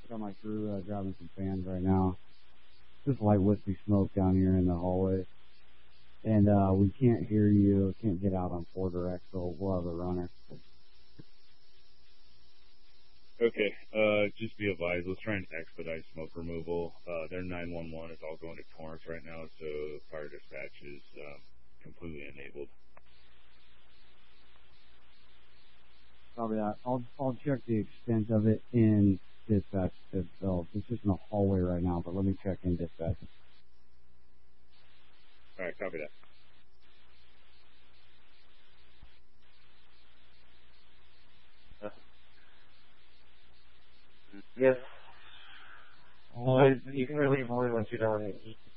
Got my crew grabbing some fans right now. Just light wispy smoke down here in the hallway. And we can't hear you, can't get out on 4 direct, so we'll have a runner. Okay, just be advised, let's try and expedite smoke removal. Their 911 is all going to Torrance right now, so fire dispatch is completely enabled. Probably that. I'll check the extent of it in dispatch itself. It's just in the hallway right now, but let me check in dispatch. Alright, copy that. Yes. You can relieve only once you're done.